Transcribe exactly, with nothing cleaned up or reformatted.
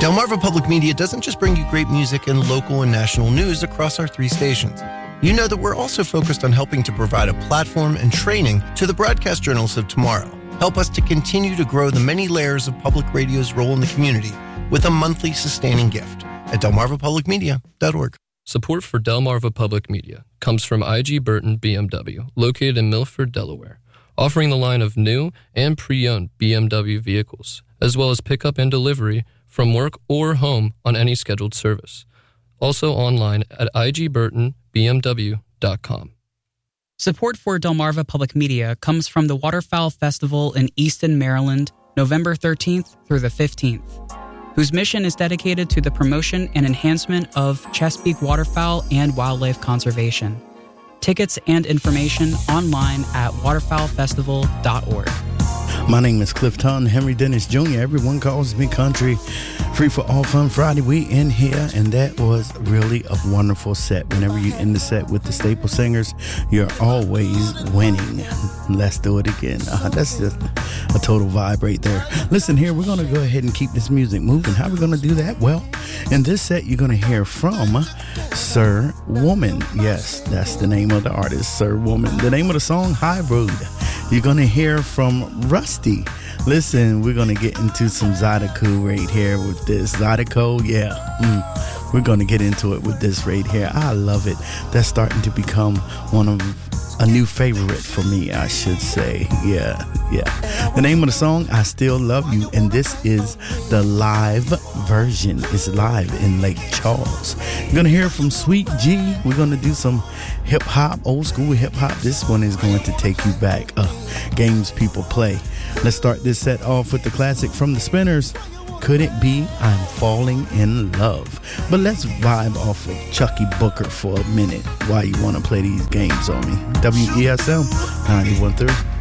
Delmarva Public Media doesn't just bring you great music and local and national news across our three stations. You know that we're also focused on helping to provide a platform and training to the broadcast journalists of tomorrow. Help us to continue to grow the many layers of public radio's role in the community with a monthly sustaining gift at delmarva public media dot org. Support for Delmarva Public Media comes from I G Burton B M W, located in Milford, Delaware, offering the line of new and pre-owned B M W vehicles, as well as pickup and delivery from work or home on any scheduled service. Also online at i g burton b m w dot com. Support for Delmarva Public Media comes from the Waterfowl Festival in Easton, Maryland, November thirteenth through the fifteenth, whose mission is dedicated to the promotion and enhancement of Chesapeake waterfowl and wildlife conservation. Tickets and information online at waterfowl festival dot org. My name is Cliff Ton, Henry Dennis Junior Everyone calls me Country. Free for All Fun Friday, we in here, and that was really a wonderful set. Whenever you end the set with the Staple Singers, you're always winning. Let's do it again. Uh, that's just a total vibe right there. Listen here, we're going to go ahead and keep this music moving. How are we going to do that? Well, in this set, you're going to hear from Sir Woman. Yes, that's the name of the artist, Sir Woman. The name of the song, High Road. You're going to hear from Rusty. Listen, we're going to get into some Zydeco right here with this. Zydeco, yeah. Mm, we're going to get into it with this right here. I love it. That's starting to become one of a new favorite for me, I should say. Yeah, yeah. The name of the song, I Still Love You, and this is the live version. It's live in Lake Charles. You're going to hear from Sweet G. We're going to do some hip-hop, old school hip-hop. This one is going to take you back. Uh, games people play. Let's start this set off with the classic from the Spinners. Could It Be I'm Falling in Love? But let's vibe off of Chucky Booker for a minute while you want to play these games on me. W E S M ninety-one point three.